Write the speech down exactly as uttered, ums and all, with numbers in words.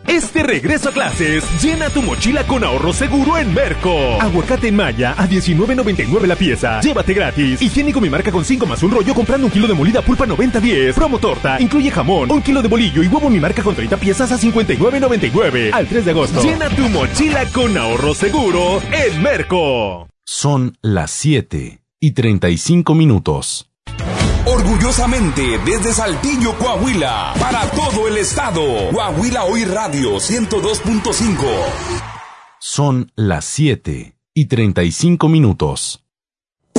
Este regreso a clases, llena tu mochila con ahorro seguro en Merco. Aguacate en Maya a diecinueve noventa y nueve la pieza. Llévate gratis. Higiénico Mi Marca con cinco más un rollo comprando un kilo de molida pulpa noventa diez. Promo torta, incluye jamón, un kilo de bolillo y huevo Mi Marca con treinta piezas a cincuenta y nueve noventa y nueve. Al tres de agosto. Llena tu mochila con ahorro seguro en Merco. Son las siete y treinta y cinco minutos. Orgullosamente desde Saltillo, Coahuila, para todo el estado. Coahuila Hoy Radio ciento dos punto cinco. Son las siete y treinta y cinco minutos.